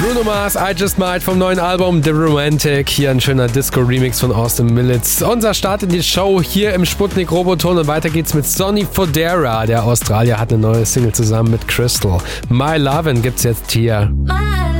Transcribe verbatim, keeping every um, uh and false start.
Bruno Mars, I Just Might vom neuen Album The Romantic. Hier ein schöner Disco-Remix von Austin Millits. Unser Start in die Show hier im Sputnik Roboton und weiter geht's mit Sonny Fodera. Der Australier hat eine neue Single zusammen mit Crystal. My Lovin' gibt's jetzt hier. My